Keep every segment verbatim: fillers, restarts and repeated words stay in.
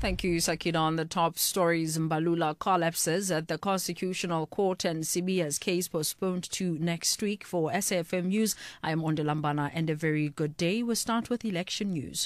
Thank you, Sakina. On the top stories, Mbalula collapses at the Constitutional Court and Sibiya's case postponed to next week. For S A F M News, I am Ondelambana and a very good day. We'll start with election news.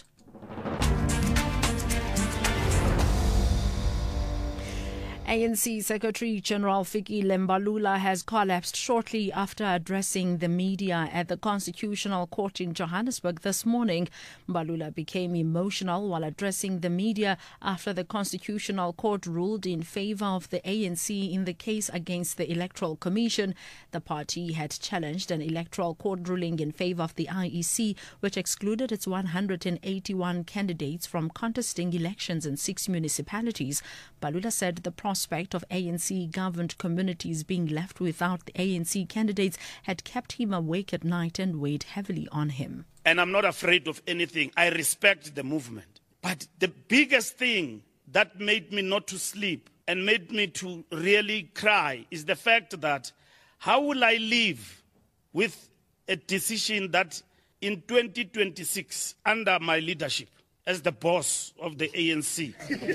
A N C Secretary General Fikile Mbalula has collapsed shortly after addressing the media at the Constitutional Court in Johannesburg this morning. Mbalula became emotional while addressing the media after the Constitutional Court ruled in favor of the A N C in the case against the Electoral Commission. The party had challenged an Electoral Court ruling in favor of the I E C, which excluded its one hundred eighty-one candidates from contesting elections in six municipalities. Mbalula said the prospect of A N C-governed communities being left without the A N C candidates had kept him awake at night and weighed heavily on him. And I'm not afraid of anything. I respect the movement. But the biggest thing that made me not to sleep and made me to really cry is the fact that how will I live with a decision that in twenty twenty-six, under my leadership as the boss of the A N C,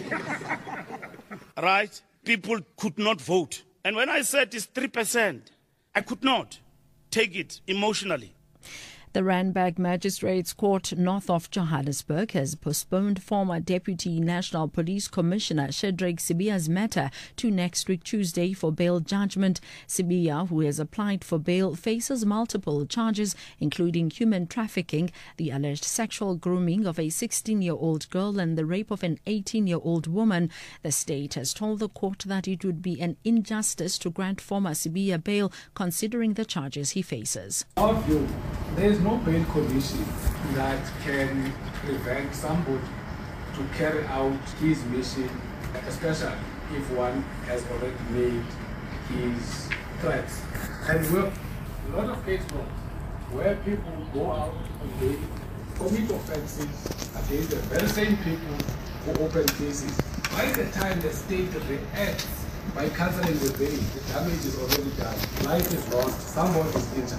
right? People could not vote. And when I said it's three percent, I could not take it emotionally. The Randburg Magistrates Court north of Johannesburg has postponed former Deputy National Police Commissioner Shadrack Sibiya's matter to next week Tuesday for bail judgment. Sibiya, who has applied for bail, faces multiple charges, including human trafficking, the alleged sexual grooming of a sixteen-year-old girl and the rape of an eighteen-year-old woman. The state has told the court that it would be an injustice to grant former Sibiya bail, considering the charges he faces. Our view, there is no bail condition that can prevent somebody to carry out his mission, especially if one has already made his threats. And we have a lot of cases where people go out on bail, commit offences against the very same people who open cases. By the time the state reacts by cancelling the bail, the damage is already done. Life is lost, someone is injured.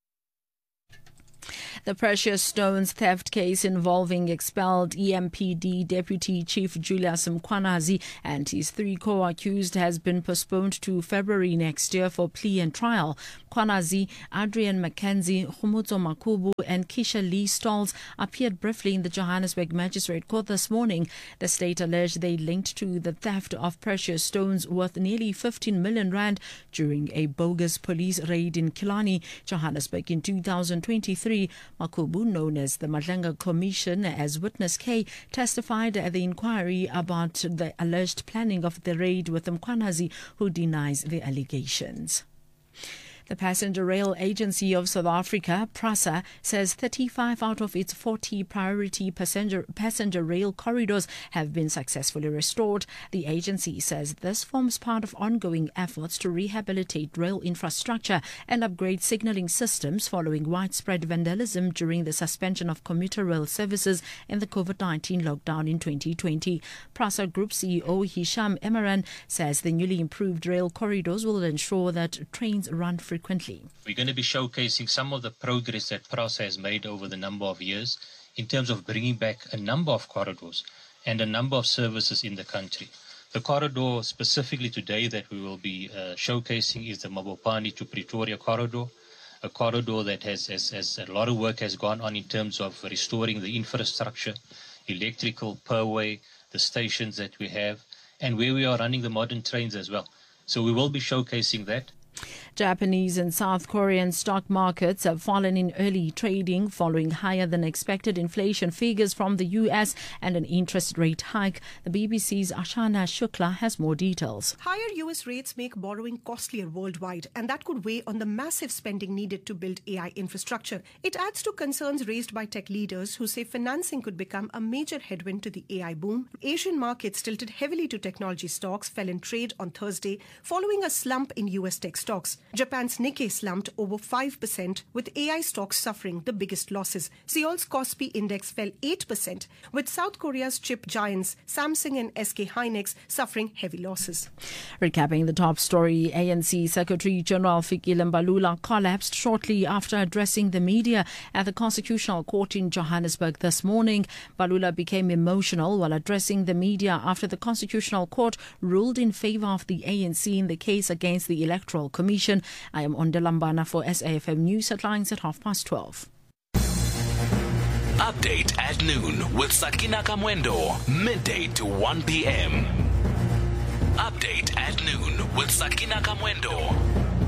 The precious stones theft case involving expelled E M P D Deputy Chief Julius Mkhwanazi and his three co-accused has been postponed to February next year for plea and trial. Mkhwanazi, Adrian Mackenzie, Khumutso Makubu and Kisha Lee Stalls appeared briefly in the Johannesburg Magistrate Court this morning. The state alleged they linked to the theft of precious stones worth nearly fifteen million rand during a bogus police raid in Killarney, Johannesburg in two thousand twenty-three. Makubu, known as the Madlenga Commission as Witness K, testified at the inquiry about the alleged planning of the raid with Mkhwanazi, who denies the allegations. The Passenger Rail Agency of South Africa, PRASA, says thirty-five out of its forty priority passenger, passenger rail corridors have been successfully restored. The agency says this forms part of ongoing efforts to rehabilitate rail infrastructure and upgrade signalling systems following widespread vandalism during the suspension of commuter rail services in the COVID nineteen lockdown in twenty twenty. PRASA Group C E O Hisham Emaran says the newly improved rail corridors will ensure that trains run frequently. We're going to be showcasing some of the progress that PRASA has made over the number of years in terms of bringing back a number of corridors and a number of services in the country. The corridor specifically today that we will be uh, showcasing is the Mabopane to Pretoria corridor, a corridor that has, has, has a lot of work has gone on in terms of restoring the infrastructure, electrical, perway, the stations that we have, and where we are running the modern trains as well. So we will be showcasing that. Japanese and South Korean stock markets have fallen in early trading following higher than expected inflation figures from the U S and an interest rate hike. The B B C's Ashana Shukla has more details. Higher U S rates make borrowing costlier worldwide, and that could weigh on the massive spending needed to build A I infrastructure. It adds to concerns raised by tech leaders who say financing could become a major headwind to the A I boom. Asian markets tilted heavily to technology stocks fell in trade on Thursday following a slump in U S tech stocks. stocks. Japan's Nikkei slumped over five percent, with A I stocks suffering the biggest losses. Seoul's Kospi index fell eight percent, with South Korea's chip giants Samsung and S K Hynix suffering heavy losses. Recapping the top story, A N C Secretary General Fikile Mbalula collapsed shortly after addressing the media at the Constitutional Court in Johannesburg this morning. Mbalula became emotional while addressing the media after the Constitutional Court ruled in favour of the A N C in the case against the Electoral Commission. I am Onde Lambana for S A F M News Headlines at half past twelve. Update at noon with Sakina Kamwendo, midday to one p.m. Update at noon with Sakina Kamwendo.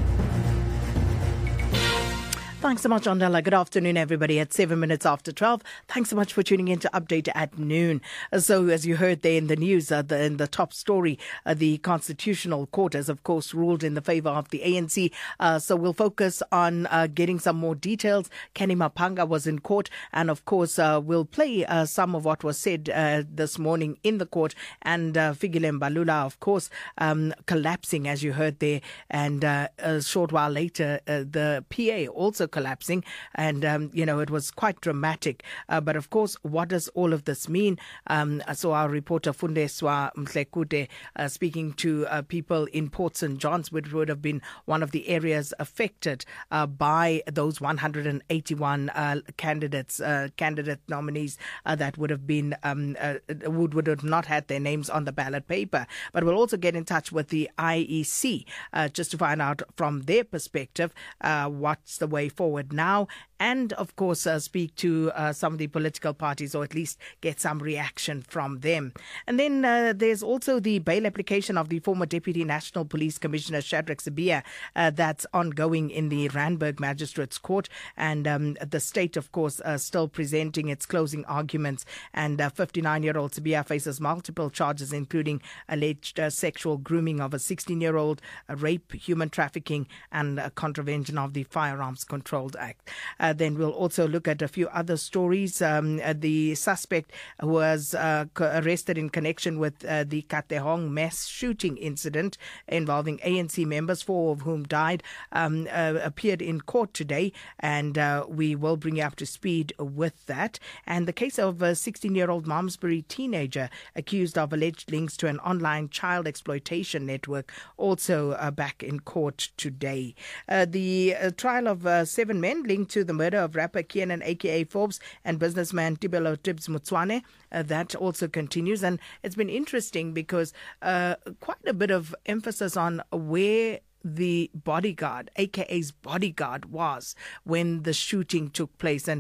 Thanks so much, Ondela. Good afternoon, everybody. At seven minutes after twelve. Thanks so much for tuning in to Update at Noon. So, as you heard there in the news, uh, the, in the top story, uh, the Constitutional Court has, of course, ruled in the favour of the A N C. Uh, so, we'll focus on uh, getting some more details. Kenny Mapanga was in court, and, of course, uh, we'll play uh, some of what was said uh, this morning in the court. And uh, Fikile Mbalula, of course, um, collapsing, as you heard there. And uh, a short while later, uh, the P A also collapsing, and um, you know, it was quite dramatic. Uh, but of course, what does all of this mean? Um, so our reporter Fundeswa Mhlekude uh, speaking to uh, people in Port Saint John's, which would have been one of the areas affected uh, by those one hundred eighty-one uh, candidates, uh, candidate nominees uh, that would have been um, uh, would would have not had their names on the ballot paper. But we'll also get in touch with the I E C uh, just to find out from their perspective uh, what's the way forward now, and of course uh, speak to uh, some of the political parties, or at least get some reaction from them. And then uh, there's also the bail application of the former Deputy National Police Commissioner Shadrack Sibiya uh, that's ongoing in the Randburg Magistrates Court, and um, the state, of course, uh, still presenting its closing arguments. And uh, fifty-nine-year-old Sibiya faces multiple charges, including alleged uh, sexual grooming of a sixteen-year-old, uh, rape, human trafficking, and uh, contravention of the Firearms Control Act. Uh, then we'll also look at a few other stories. Um, uh, the suspect who was uh, arrested in connection with uh, the Katehong mass shooting incident involving A N C members, four of whom died, um, uh, appeared in court today, and uh, we will bring you up to speed with that. And the case of a sixteen-year-old Malmesbury teenager accused of alleged links to an online child exploitation network, also uh, back in court today. Uh, the uh, trial of uh, seven men linked to the murder of rapper Kiernan aka Forbes and businessman Tibelo Tibbs Mutswane. Uh, that also continues, and it's been interesting because uh, quite a bit of emphasis on where the bodyguard, A K A's bodyguard, was when the shooting took place. And